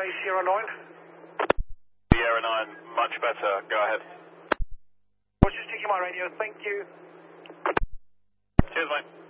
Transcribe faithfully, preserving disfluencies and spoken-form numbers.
Delta Sierra nine. Sierra nine, much better. Go ahead. Was just checking my radio. Thank you. Cheers, mate.